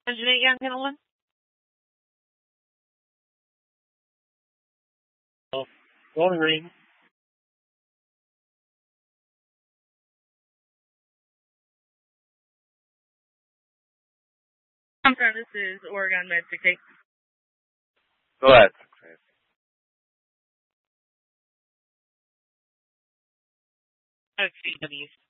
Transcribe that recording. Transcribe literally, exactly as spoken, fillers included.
Jeanette Young gentlemen. Oh, phone ring. I'm sorry, this is Oregon Med City. Go ahead. Oh, C W.